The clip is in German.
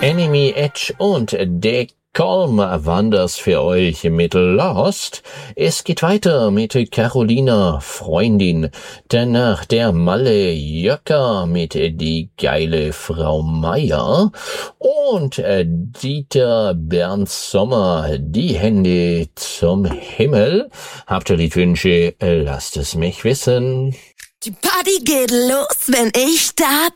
Enemy Edge und De Kolm wanders für euch mit Lost. Es geht weiter mit Carolina, Freundin. Danach der Malle Jöcker mit Die geile Frau Meier. Und Dieter Bernd Sommer, Die Hände zum Himmel. Habt ihr Liedwünsche? Lasst es mich wissen. Die Party geht los, wenn ich da